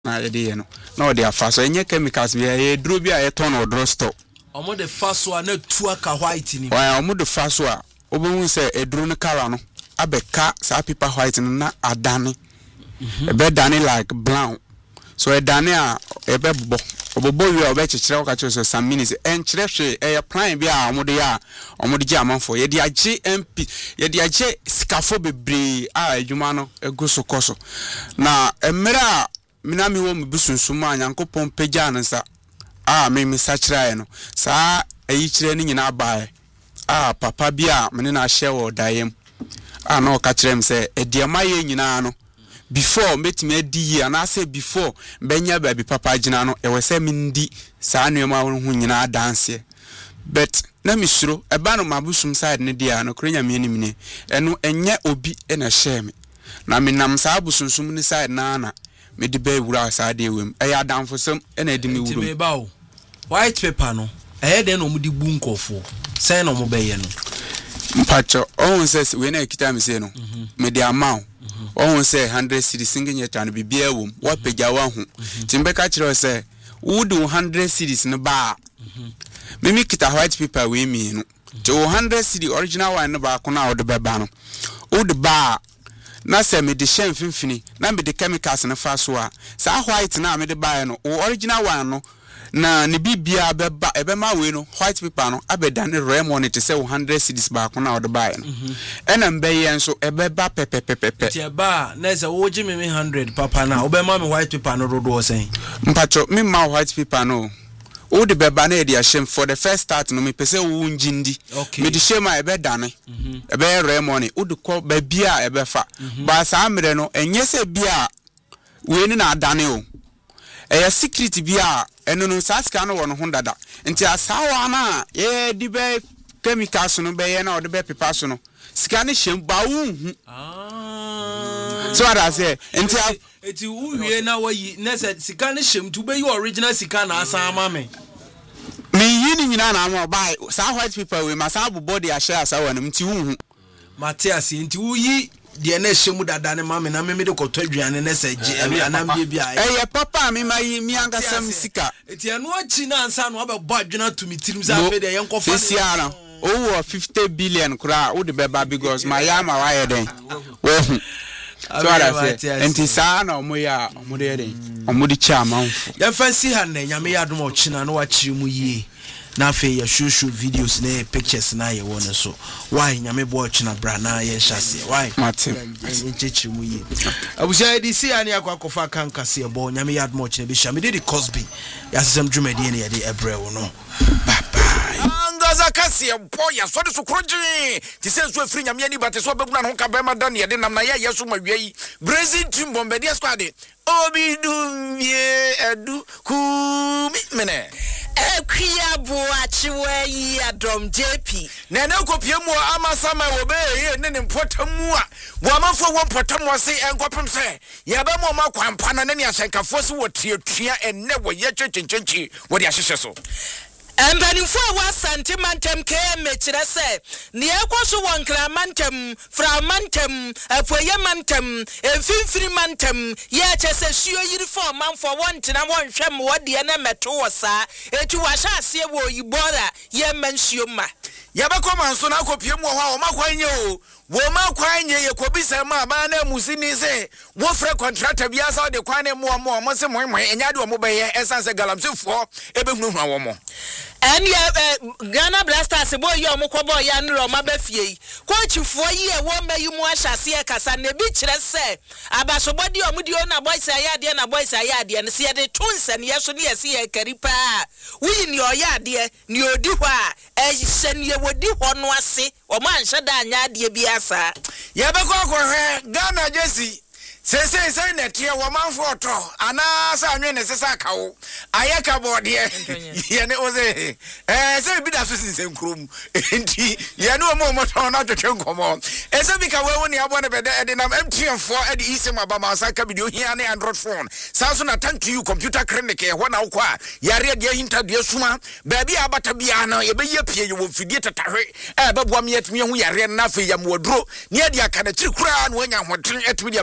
na yede no na ode afa so enye chemicals bi e duro bi a yeton no dro store omo de fa so na tu aka white ni wa omo de fa so a obehun se eduro no kara no abeka sa paper white no na adane ebe dane like brown so edane a ebe bobo obobo wi obe chechire o ka che so some minutes en chire hwe e plan bi a omo de gi amanfo ye de age MP ye de age skafo bebre a adwuma no eguso koso na emera mina mi wo mbusunsum a Nyankopon pagya nsa a me sachira no saa ayi chire ni nyina baa papa bi a me na hye wo dayem a na o ka chire me se ediama ye nyina no before metime adi and I say before benya baby papa gina no e we se mindi saa nuema ho nyina dance but na misuro e ba no mabusum side ne dia no krenya me nimne eno enye obi e na hye me na me nam saa busunsum ni side na me de ba wura saa de wem e ya danfosem e na edi me wuro me ba o white paper no e de no mu di bu nkofo sen no mo be ye no mpacho on says we na kita me say no me de amount on say 100 cedis singing yet and bibia wom what pagya wa hu timbeka kire say would 100 cedis no ba mimi kita white paper we mi no to 100 cedi original one no ba ko na would be ba no would ba na say me de shem finfini na me de chemicals no fa so a sa white na me de ba no original one no na ne bibia beba ebema we no white paper no abedane Raymond it say 100 cedis ba ko na would buy no ena mbeye nso ebeba pepepepepe ti ba na say wo gi me 100 papa na obema me white paper no rodo sen mpacho me ma white paper no o de beba na e de ashem for the first start no me pese wo njindi me de shema ebedane ebe Raymond o de ko ba bia ebefa ba sa amre no enye se bia we ni na adane o eya secret bia eno no saska no wono hondada nti asawa na ye di be chemicals no be ye na o de be paper so no sika ne hye ba wu so ada say nti eti uwie na wayi na sika ne hye tu be yi original sika na asa ma me yini nyina na ma buy sa white paper we masa bu body a share asawa no nti wu Matias nti uyi de na hye mu dada ne ma me na me de koto aduane na se je anam bia eh papa me mai mi angasam sika eti eno achi na ansa no abebo adwena to mitirim za fe de yenkofa fesiara owo 50 billion kura wo de beba because my yama wa ye den wo so ara se enti sa na omo ya omo de den omo de cha amanfo ya fancy ha na nyame ya dom ochina na wa chiri mu yie na fe ya show videos na pictures na ye won so why nyame bo ochina bra na ye hyase why matem nchechiri mu yie abuja edisi ani akwakofa kankase bo nyame ya dom ochina bi sha me de Cosby ya sesem dwumadi ne ye de ebre wo no angaza kasi mpo ya so de sukroji ti se so afiri nyame ani bate so beguna no ka be ma dan ye de nam na ye yeso ma wiei Brazil team bombedi squad obi dumie edu kumi mene Ekia buachiwe yi adom JP nene kopie mu amasama wo be ye ne mpotamu a wo amafo wo mpotamu se enkopem se ye be mo makwampa na ne asenkafo se wo tietua enne wo ye chechechechi wo de ahyehye so Embanifo wa santimantem ke mechire se ne ekwoso wonkra mantem fra mantem afoye mantem emfinfiri mantem ye chese suo yiri fo manfo wontina wonhwem wode na meto wosa eti wahya ase wo yibora ye mansuo ma ye be koma nso na akopie mu ho a wo makwanye o wo makwanye ye kobisa ma ba na musini se wo frɛ contractor bia sa de kwane mo se mo enya de wo be ye esanse galamsefo ebe hunu hwa wo mo and Ghana Blasters boy you omokobo ya nro ma ba fie coachfo yi e wo mayi mu ahyase e kasa na bi kire se abasobodi omudi o na boys ayade na boys ayade ne se de tunse ne yeso ne yesi e karipa wuyi ne oyade ne odi hɔ a ehye ne wodi hɔ no ase o ma nhye da anya ade bi asa ye be ko akɔhwɛ Ghana Jesse say netia wo manfo to ana sa anwe ne sesa kawo ayeka bode ye ne oze say bi da so sinsen krom enti ye ne o mo to na twetwe nkomo say bi ka we ne abo ne bede e de nam MTN4 e de isim abama sa ka video hia ne Android phone sa so na thank you computer clinic e ho na wo a yare de hinta de suma ba bi abata bia na ye be ye pie ye wo fidie tatahwe e ba boa me yatmi ho yare na fe ya modro ne de aka na kiri kura na wanya hoten etmi de abafie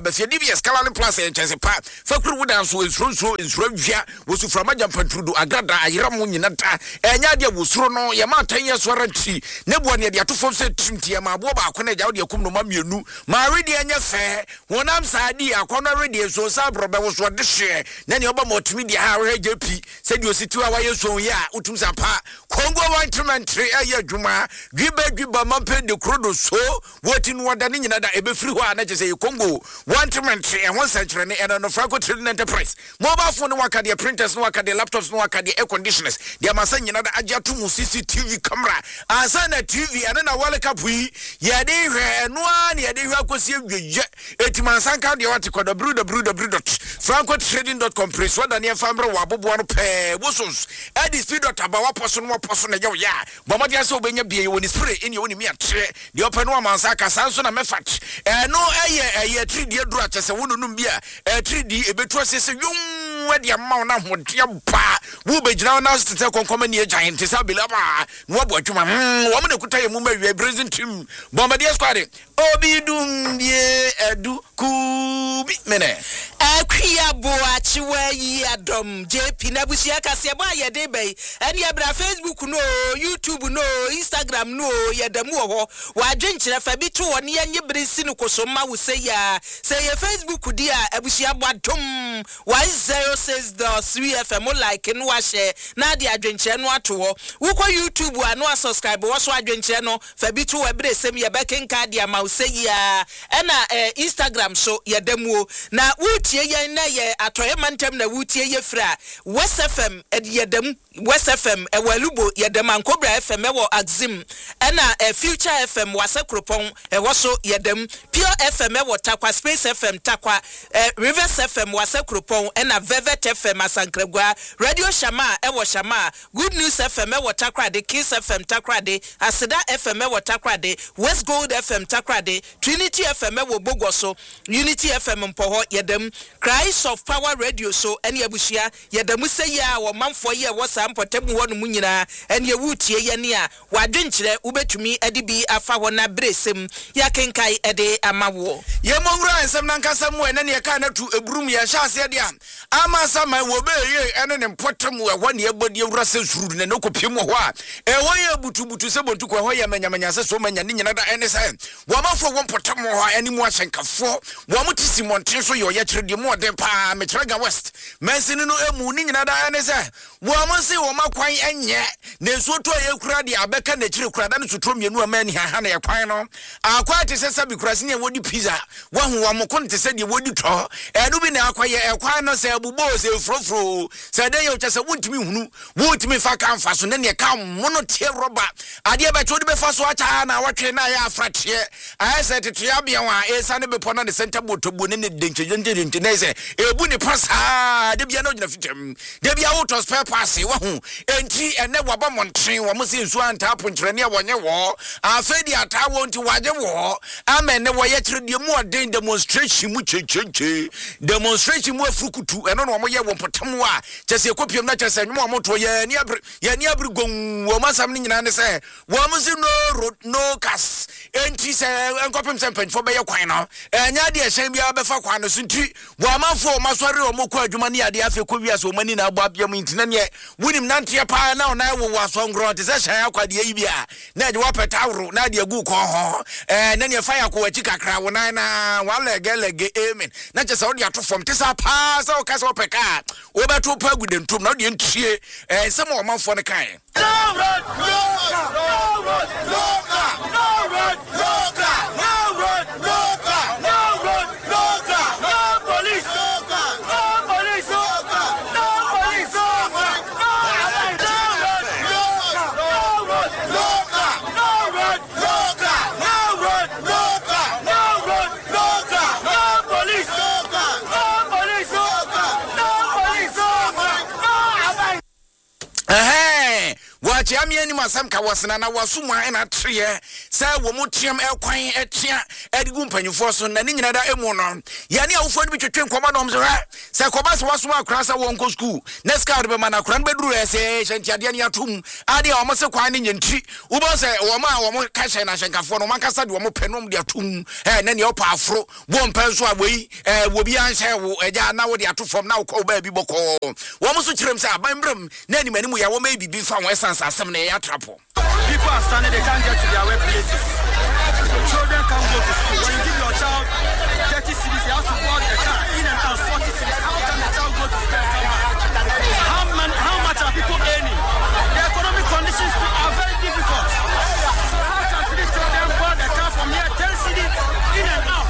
yes Kalani Plus and Chesepa Fakru Wood and so is Rovia was from Majam Patrudo Agrada Ayramu Yinata and Yadia was Rono Yamata years warranty Nebuania the Atufo said Trintiama Boba Kone Jaudia Kumu Mamunu Maridi and your fair when I'm Sadi a corner radio so Sabro was what the share then your Bamot Media JP said you sit 2 hours so ya Utumsapa Congo Winterman Aya Juma Giba Mampe de Crodo so what in what than in another every one I just say Congo Winterman and 1 century and on the Franco Trillion Enterprise mobile phone no waka the printers no waka the laptops no waka the air conditioners they are masanya another Ajatumu CCTV camera asana TV and then a World Cup we ya de no one ya de kwasie etimansanka de wati kwa www.francotrading.com press what than family wabobo no pe wosos edi speed aba wa poso no poso na ya bomadi ase obenya bie woni spray eni woni mi atre de open no amansaka sanso na mefat no eye 3D duro achese wonunum bia 3D ebetu asese yum wadi amma na hodia ba wo begina na stete konkoma ne giant sabila ba no abo atwuma wo me nekuta ye mu mawie brazil team bomadi squad obi dum bie edu kubi mene akria boachi wa yi adom JP na busia kase ba ye de bai ene ya bra Facebook no YouTube no Instagram no ye damu ho wa dwenkyere fa bi to woni ye bresi no kosoma wo se ya Facebook dia abusia bwadom 106.3 FM like no wa share na dia adwenkyere no ato ho wo ko YouTube a no subscribe wo so adwenkyere no fa bi to wa bresem ye bekenka dia ma wo se ya ena Instagram so ye damu na wutie ye na ye atoye mantem na wutie ye fra West FM yedam West FM ewalubo yedam Ankobra FM ewo Axim ena Future FM wasekropon ewoso yedam Pure FM ewo Takwa Space FM Takwa Rivers FM wasekropon ena Velvet FM Asankregwa Radio Shama ewo Shama Good News FM ewo Takrade Kiss FM Takrade Aseda FM ewo Takrade West Gold FM Takrade Trinity FM ewo Bogoso Unity FM mpoho yedam Christ of Power Radio so ene abushia yedamu se ya wo manfo ye wo sam potem wo no munyina ene wutie ye ne a wadwenkyere ubetumi ade bi afa ho na bresem ya kenkai ede amawo ye monwura ensem na nkasa mu ene ne ka na tu eburum ya hyase de ama sama wo be ye ene ne potem wo ho ne ebodi ewura se suru ne no kopiem ho a wo ye butubutu se bontu ko ho ye manyamanya se so manya ne nyina da ene se wo manfo wo potem ho a ene mu ahyenkafo wo mutisi monten so yo ye kyere de mu ode pa Metraga West mensini no emu ni nyina da ene se wo amonse wo makwan enye ne nso to ye kura de abeka na kyere kura da no tutro mienu amani ha na ye kwan no akwa te se sabi kura se ne wodi pizza wo hu wo mokon te se de wodi to enu bi na akwa ye ekwan no se bubo se frofro se de ye chese wontimi hunu wontimi fa kan fa so ne ne ka mono tie roba ade be chodi be fa so acha na watwe na ya afratie ayese tete abia wa esa ne be pona ne center botobo ne ne denche ne se ebu ni pasa de bia no gina fitem de bia wo to spare pass wo hu enti ene waba montren wo mse nsu anta aponkyere ne wonye wo afedi ata wo nti waje wo amen ne wo ye kyere de mu odin demonstration mu checheche demonstration mu afukutu eno no mo ye wo potam a kyese kopiem na kyese nwo mo to ye ni abri gon wo masam ni nyina ne se wo mse no road no cars enti se enkopem se mpanfo be ye kwan no enya de ehyen bia be fa kwan no so nti wo amanfo masori o mokọ adwuma ne ade afi kọ wiase o mani na agba bia mu ntina ne wunim nante pa na ona wo waso ngro te se hyan akwade yi bia na de wapeta woro na de agu ko ho na ne fire ko wachi kakra wo na wala gelege amen na che se o de ato fom te sa pa sa o ka so peka o beto pa gudentum na o de ntie se mo amanfo ne kan but yami any masam kawasana na wasuma ena triye say wo motiam ekwan etia edigu mpanyufo so na ni nyina da emu no yani awufo ni bitwetwe nkoma no mzo say koba so wasuma akra sa wonko school next card be mana akra beduru ese hyantiade ne atum ade a omose kwan ne nyentri wo bo say wo ma ka hye na hyenkafo no mankasa de wo mo penom de atum na ne opa afro wo mpenso aboyi wo bi anhye wo eja na wo de atofom na wo ko ba bi boko wo mo so kirem say abambrem na ni manimu ya wo ma bibi fa wo essence asem na ya trapo. People are standing, they can't get to their workplaces. Children can't go to school. When you give your child 30 cities, you have to board the car in and out 40 cities. How can the child go to school and come back? How much are people earning? The economic conditions are very difficult. So how can 3 children board the car from here 10 cities in and out?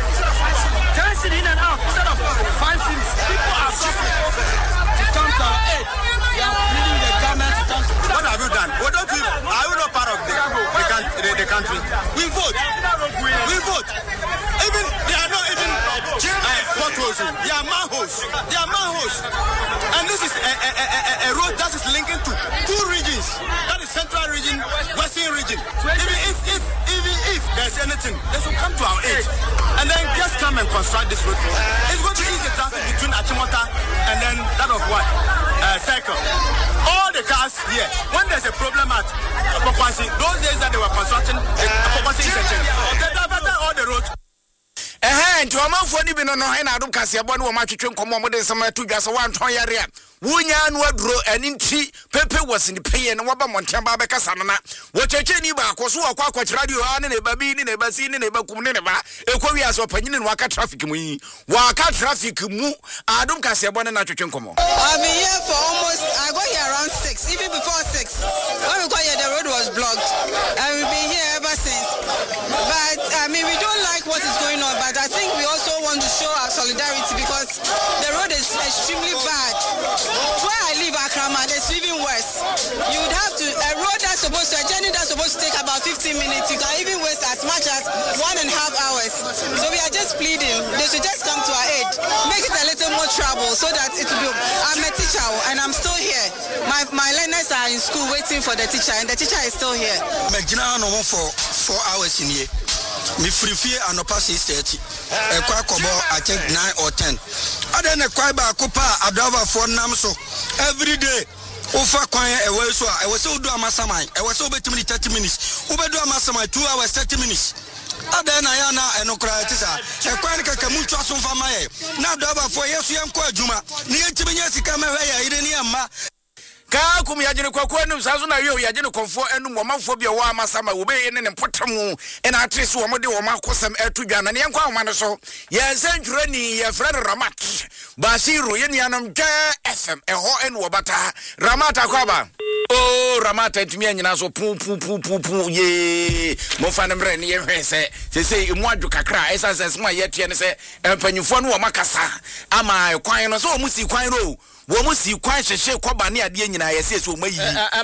10 cities in and out instead of 5 cities. People are suffering to come to our aid. We are needing the government to come to. What have you done? What don't you? Are you not part of the country? We vote. We vote. Even they are not even potholes. They are manholes. They are manholes. And this is a road that is linking to 2 regions. That is Central Region, Western Region. Even if there's anything, they should come to our aid. And then just come and construct this road for us. It's going to ease the traffic between Achimota and then that of what? Circle. All the cars here, when there's a problem at Apokwasi, those days that they were constructing Apokwasi interchange, they diverted all the roads. Nti omanfo ni bi no na adum kase abo no ma twetwe nkomo mo de nsema to dwase wan ton yare a wonya no aduro aninti pepe wasini peye no waba montemba be kasa no na wo cheche ni ba akoso akwa radio ha ne ba bi ne ba si ne ba kum ne ba ekwi aso panyine no aka traffic mu yi waka traffic mu adum kase abo na twetwe nkomo. I've been here for almost, I got here around 6, even before 6. When we got here, the road was blocked, and we've been here ever since. But I mean, we don't like what is going on, but I think we also want to show our solidarity because the road is extremely bad. Where I live, Akrama, it's even worse. You would have to, a road that's supposed to, a journey that's supposed to take about 15 minutes, you can even waste as much as 1.5 hours. So we are just pleading, they should just come to our aid, make it a little more trouble so that it will be. I'm a teacher and I'm still here. My learners are in school waiting for the teacher, and the teacher is still here. I'm for 4 hours in here. Me free fear and pass 6:30. A quack I think 9 or 10. I then a quite back a driver for Namso every day. Ufa kwanya ewe so I was so do amasamai. I was so between 30 minutes. Ube do amasamai 2 hours 30 minutes. Adena yana enokra tisa. E kwani kaka muntu asumfa maye. Na driver for yesu yanko adwuma. Ni yetibenya sika mewe ya ire ni amma. Ka kum ya jene kwakwa num saso na yo ya jene konfo enum wo manfo bia wo amasama wo be ne potamu ena atrese wo mode wo makosam etudwa na ne yankwa wo mane so ye sentwure ni ye frere Ramat Basiru ye nianam FM eho enu wo bata Ramat akwaba oh Ramat etimi anyina so pu ye mo fa ne mre ne ye hwese se emu adwo kakra esase ma ye tie ne se empanyufo no wo makasa ama kwan no so wo musi kwan ro wo musi kwan hyehye koba ne ade nyina yesi so mayi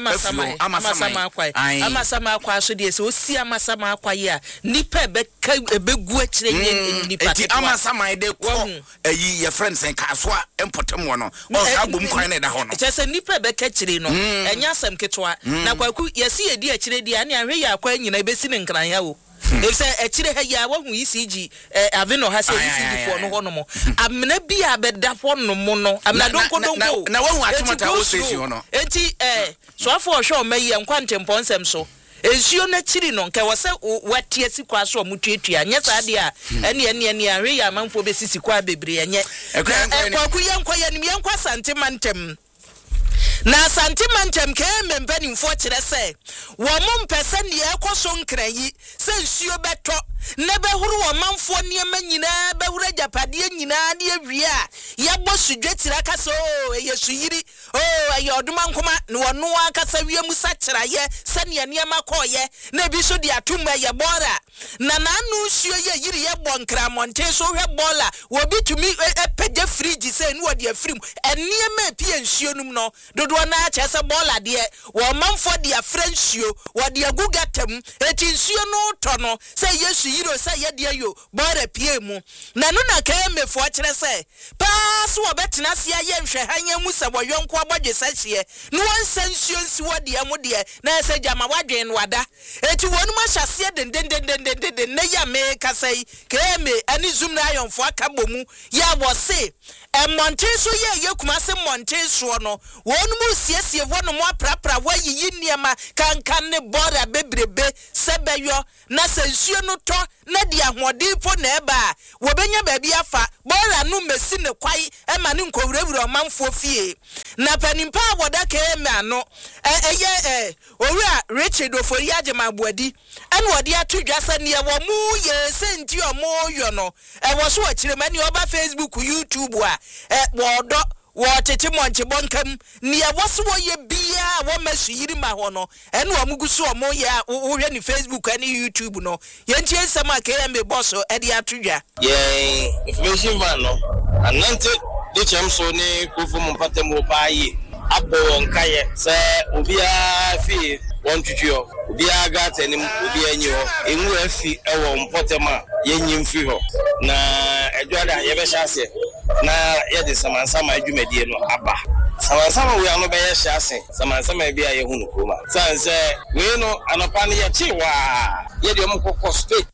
amasama akwa so de se osi amasama akwa ye a nipa ebegu akire nipa eti amasama de ko ayi ye friends en kasoa empotem wo no o sa bom kwan ne da ho no chese nipa ebeka kire no enya asem ketwa na kwaku yesi edi akire di ane ahwe ye akwa nyina ebesi ne nkran ya wo if say a chile ya wa hu ECG avino ha say ECG for no hono mo amna bi abeda for no mo no amna donko na wa hu atomata o say si hono enti so afo hwe ma ye nkwa ntempon nsem so ensuo na chiri no nke wo se watie sikwa so mo tuatua nya sa de a ene ahwe ya manfo be sisikwa bebre enye kwaku ye nkwa ye nim ye nkwa santemantem na santimantem ke mempanimfo kire se wo mompese ne ekoso nkranyi se nsuo beto ne behuru wo manfo niema nyina behuru japade nyina de awie a ye bosudwe tira kasa o yesu yiri o aye oduma nkoma ne wono akasa wie musa kira ye se ne niema koye na bi so de atumba ye bora na nanu nsuo ye yiri ye bonkra monte so hwe bola wo bitumi epege fridge se ne wo de afrim eniema pie nsuo num no dodo na chese bola de wo manfo de afransuo wo de agugatam eti nsuo no to no se yesu yiro se ye de yo bora pie mu na no na ka emefo kire se pass wo betena se aye nhwe hanya mu se boyonko abodwe sahye no wansansuo nsi wode mu de na se jama wadwen no wada eti wonu ma hyase den na ya me kasai keme ani zoom na ayonfo aka bomu ya wo se monte so ye kumase monte so no wonu mu siesie wonu mu aprapra wayiyi niema kankan ne bora bebrebe sebeyo na sansuo no to na di ahodifo na eba wo benya baabi afa bora no mesi ne kwai ema ne nkowurawura manfo fie na panimpa woda keme ano owura Richard Ofori agema boadi ene wode atodwa sane ye wo mu ye senti omo yo no wo so akire mani oba Facebook YouTube a wodo wo tete monche bonkam ni e wo so ye bia wo masu yiri ma ho no ene wo mugusu omo ye wo hwe ni Facebook ani YouTube no ye ntie nsem akere me boss e de atodwa ye information man no anante de chamso ni kofu mo patemo paaye abo nkaye se obia fi won twitwo obia gata ni obia nyi ho enwu afi ewo mpotema yenyim fi ho na edwada ye be hyase na ye de samansama adwumadie no aba samansama we ano be ye hyase samansama bia ye hunu koma sanse we no anopa ne ye chiwa ye de mkokko state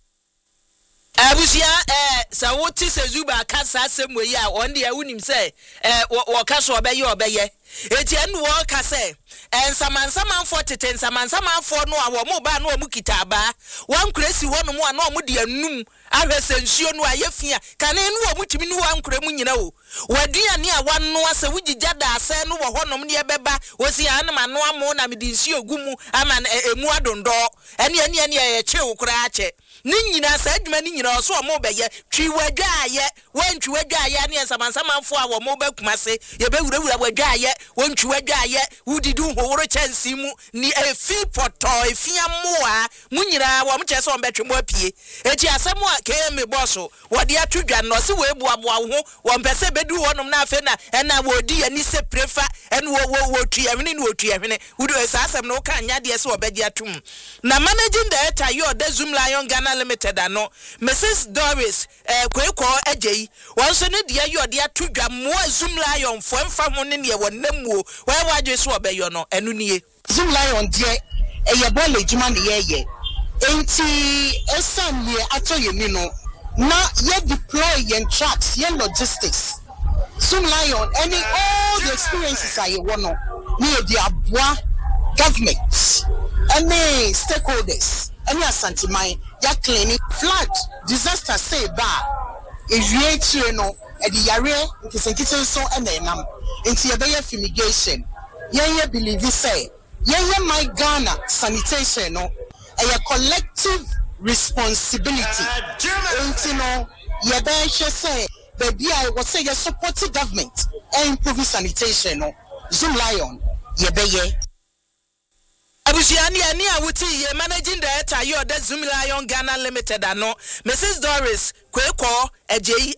abusia sa woti se zuba kasa semwe ya on de awunim se wo kaso obeye eti enu wo kase ensamansama mfo tete ensamansama mfo no awo mo ba no mu kitaba wan kuresi wono mu ana mo de anum ahwese nsuo no ayefia kane enu wo mutimi no wan kure mu nyina o waduane a wanno ase wugigya da ase no wo honom ne ebeba wosi anam ano amo na medi nsuo gumu ama emu adondo ene ye chew kura ache ni nyina sa adwuma ni nyina so mo beye twiwadwaaye wantwiwadwaaye ne ensamansama mfo a wo mo ba kumase ye be wurawura wadwaaye wantwiwadwaaye wudidu howoro chansi mu ni efi poto efia moa munyira wo mche so mbetwe mo apie eti asemu a keme bosso wode atodwa no se we boaboa ho wo mpese bedu wonom na afe na wodi ani se prefa en wo tuahwene ni wo tuahwene wudu asasem no ka anya de se obedi atum na managing director yo de Zoom Lion Ghana Limited ano Mrs Doris kweko agei wonso ne de yo de atodwa mo Zoom Lion fo mfa ho ne ne wonamuo we wadwe so obeyo no enu nie Zoom Lion de eye bole juma ne ye enti esam ne atoye mi no na ye deploy yen trucks yen logistics Zoom Lion any all the experiences I want no near the aboa government any stakeholders any asantimai ya cleaning flood disaster say ba ewie no e di yare nkisenkite so enam enti ye be fumigation ye believe say ye my Ghana sanitation no a collective responsibility enti no ye be say baby I was say you support the government and improve sanitation no Zoom Lion ye be ye abusiani ani awuti ye managing director yo de Zoom Lion Ghana Limited ano Mrs Doris kweko agei